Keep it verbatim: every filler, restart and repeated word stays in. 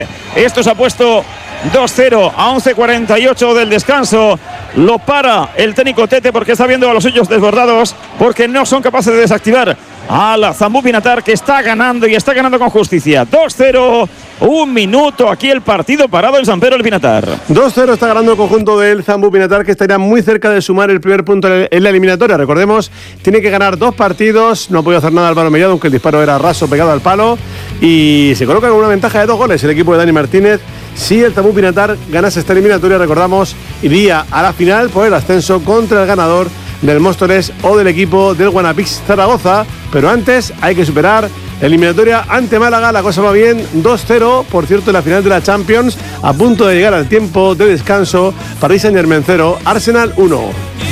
Esto se ha puesto dos cero a once cuarenta y ocho del descanso. Lo para el técnico Tete porque está viendo a los suyos desbordados, porque no son capaces de desactivar a la Zambú Pinatar, que está ganando y está ganando con justicia. dos cero, un minuto aquí el partido parado en San Pedro del Pinatar. dos cero está ganando el conjunto del Zambú Pinatar, que estaría muy cerca de sumar el primer punto en la eliminatoria. Recordemos, tiene que ganar dos partidos, no ha podido hacer nada Álvaro Mellado, aunque el disparo era raso, pegado al palo, y se coloca con una ventaja de dos goles el equipo de Dani Martínez. Si el Zambú Pinatar ganase esta eliminatoria, recordamos, iría a la final por el ascenso contra el ganador del Móstoles o del equipo del Guanapix Zaragoza, pero antes hay que superar la eliminatoria ante Málaga. La cosa va bien, dos cero, por cierto, en la final de la Champions, a punto de llegar al tiempo de descanso. Paris Saint-Germain cero, Arsenal uno.